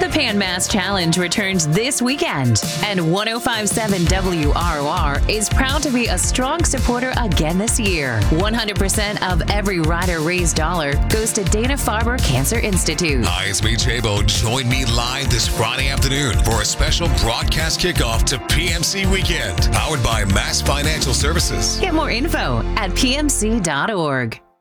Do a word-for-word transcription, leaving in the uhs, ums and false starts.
The Pan Mass Challenge returns this weekend, and one oh five point seven W R O R is proud to be a strong supporter again this year. one hundred percent of every rider raised dollar goes to Dana-Farber Cancer Institute. Hi, it's me, Chabo. Join me live this Friday afternoon for a special broadcast kickoff to P M C Weekend, powered by Mass Financial Services. Get more info at P M C dot org.